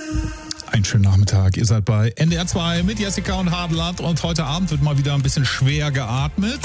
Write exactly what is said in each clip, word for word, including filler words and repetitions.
Einen schönen Nachmittag. Ihr seid bei N D R zwei mit Jessica und Hartland und heute Abend wird mal wieder ein bisschen schwer geatmet.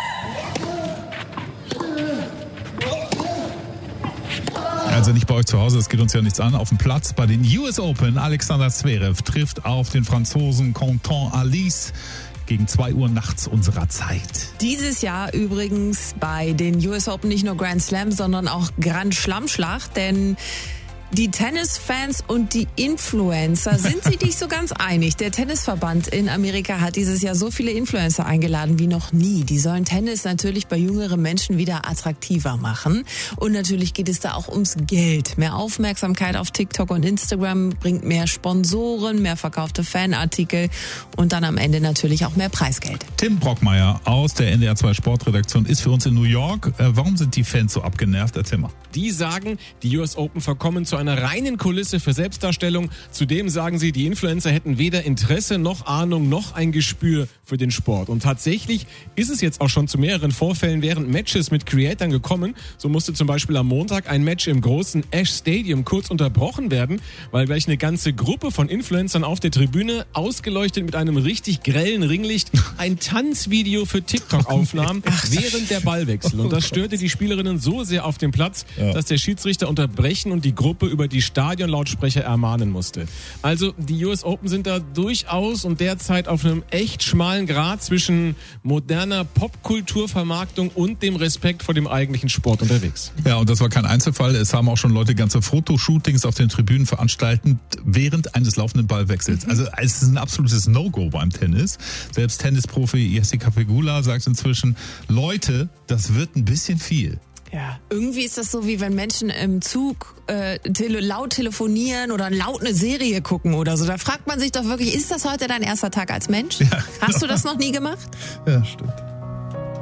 Also nicht bei euch zu Hause, das geht uns ja nichts an. Auf dem Platz bei den U S Open, Alexander Zverev trifft auf den Franzosen Quentin Halys gegen zwei Uhr nachts unserer Zeit. Dieses Jahr übrigens bei den U S Open nicht nur Grand Slam, sondern auch Grand Schlammschlacht, denn die Tennisfans und die Influencer sind sich nicht so ganz einig. Der Tennisverband in Amerika hat dieses Jahr so viele Influencer eingeladen wie noch nie. Die sollen Tennis natürlich bei jüngeren Menschen wieder attraktiver machen. Und natürlich geht es da auch ums Geld. Mehr Aufmerksamkeit auf TikTok und Instagram bringt mehr Sponsoren, mehr verkaufte Fanartikel und dann am Ende natürlich auch mehr Preisgeld. Tim Brockmeier aus der N D R zwei Sportredaktion ist für uns in New York. Warum sind die Fans so abgenervt? Erzähl mal. Die sagen, die U S Open verkommen zu einer reinen Kulisse für Selbstdarstellung. Zudem sagen sie, die Influencer hätten weder Interesse noch Ahnung noch ein Gespür für den Sport. Und tatsächlich ist es jetzt auch schon zu mehreren Vorfällen während Matches mit Creatern gekommen. So musste zum Beispiel am Montag ein Match im großen Ash Stadium kurz unterbrochen werden, weil gleich eine ganze Gruppe von Influencern auf der Tribüne, ausgeleuchtet mit einem richtig grellen Ringlicht, ein Tanzvideo für TikTok aufnahm während der Ballwechsel. Und das störte die Spielerinnen so sehr auf dem Platz, dass der Schiedsrichter unterbrechen und die Gruppe über die Stadionlautsprecher ermahnen musste. Also die U S Open sind da durchaus und derzeit auf einem echt schmalen Grat zwischen moderner Popkulturvermarktung und dem Respekt vor dem eigentlichen Sport unterwegs. Ja, und das war kein Einzelfall. Es haben auch schon Leute ganze Fotoshootings auf den Tribünen veranstaltet während eines laufenden Ballwechsels. Mhm. Also es ist ein absolutes No-Go beim Tennis. Selbst Tennisprofi Jessica Pegula sagt inzwischen, Leute, das wird ein bisschen viel. Ja, irgendwie ist das so, wie wenn Menschen im Zug äh, tele- laut telefonieren oder laut eine Serie gucken oder so. Da fragt man sich doch wirklich, ist das heute dein erster Tag als Mensch? Ja, genau. Hast du das noch nie gemacht? Ja, stimmt.